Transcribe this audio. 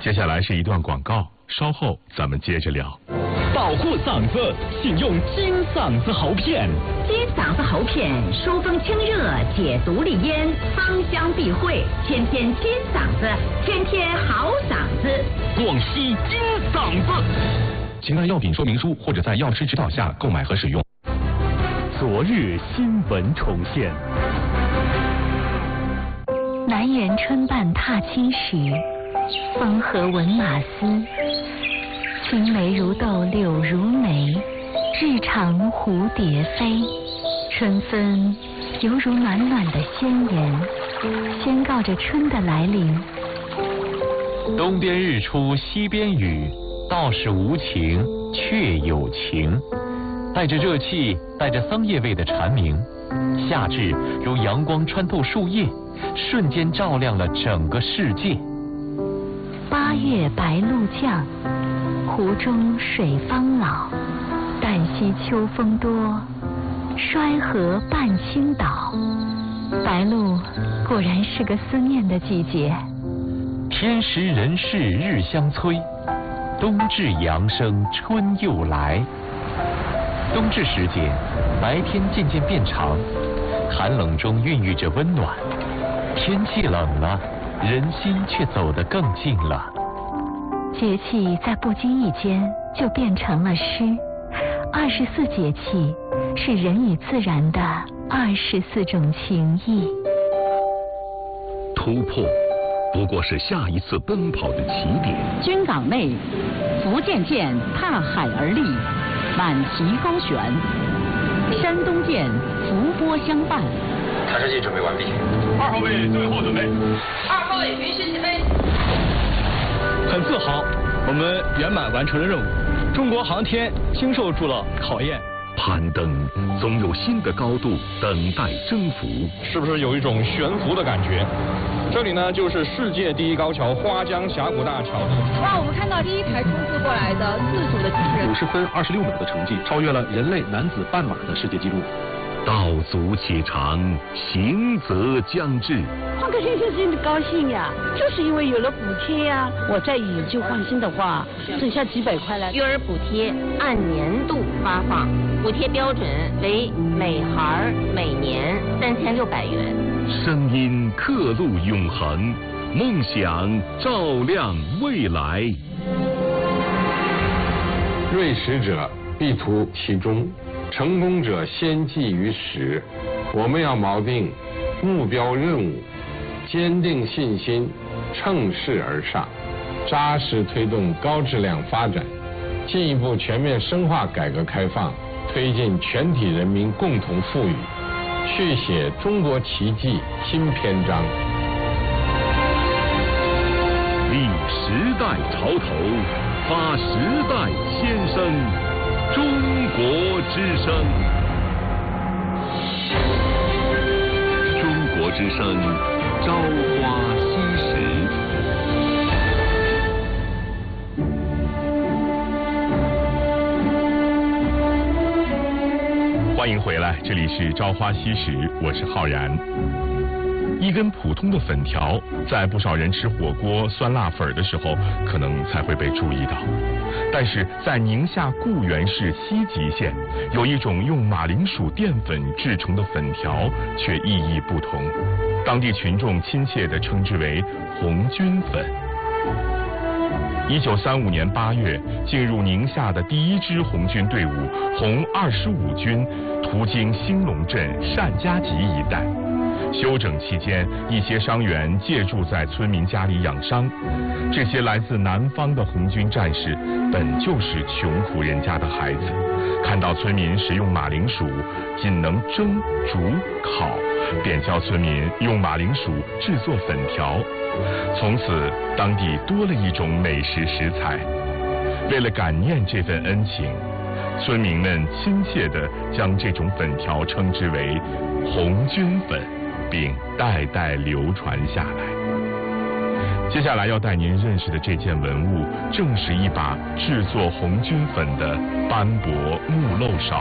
接下来是一段广告，稍后咱们接着聊。 保护嗓子，请用金嗓子喉片。 金嗓子喉片疏风清热，解毒利咽，芳香避秽，天天金嗓子，天天好嗓子。 广西金嗓子。 请看药品说明书或者在药师指导下购买和使用。 昨日新闻重现。 南园春半踏青时，风和闻马嘶。青梅如豆柳如眉，日长蝴蝶飞。春分犹如暖暖的宣言，宣告着春的来临。 东边日出西边雨，道是无晴却有晴。带着热气，带着桑叶味的蝉鸣，夏至如阳光穿透树叶，瞬间照亮了整个世界。 八月白露降，湖中水方老。旦夕秋风多，衰河半倾倒。白露果然是个思念的季节。 天时人事日相催，冬至阳生春又来。冬至时节，白天渐渐变长，寒冷中孕育着温暖。天气冷了，人心却走得更近了。 节气在不经意间就变成了诗。24节气是人与自然的24种情谊。 突破不过是下一次奔跑的起点。 军港内，福建舰踏海而立，满旗高悬；山东舰伏波相伴。 探视器准备完毕。 2号位最后准备。 2号位允许起飞。 很自豪，我们圆满完成了任务。中国航天经受住了考验。 攀登总有新的高度等待征服。 是不是有一种悬浮的感觉？这里呢，就是世界第一高桥花江峡谷大桥。 哇，我们看到第一台冲刺过来的自主的机器人 ，50分26秒的成绩，超越了人类男子半马的世界纪录。 道阻且长，行则将至。 换个先生真的高兴呀，就是因为有了补贴呀。我在以旧换新的话，省下几百块来。 育儿补贴按年度发放，补贴标准为每孩每年3600元。 声音刻录永恒，梦想照亮未来。 锐识者必图其中，成功者先记于始。我们要锚定目标任务，坚定信心，乘势而上，扎实推动高质量发展，进一步全面深化改革开放，推进全体人民共同富裕，续写中国奇迹新篇章。 立时代潮头，发时代先声，中国之声。中国之声，朝花夕拾。欢迎回来，这里是朝花夕拾，我是浩然。一根普通的粉条，在不少人吃火锅酸辣粉的时候，可能才会被注意到。但是在宁夏固原市西吉县，有一种用马铃薯淀粉制成的粉条，却意义不同。当地群众亲切地称之为红军粉。1935年8月，进入宁夏的第一支红军队伍红25军，途经兴隆镇单家集一带。休整期间，一些伤员借住在村民家里养伤。这些来自南方的红军战士本就是穷苦人家的孩子，看到村民食用马铃薯，仅能蒸、煮、烤，便教村民用马铃薯制作粉条。从此，当地多了一种美食食材。为了感念这份恩情，村民们亲切地将这种粉条称之为红军粉，并代代流传下来。接下来要带您认识的这件文物，正是一把制作红军粉的斑驳木漏勺。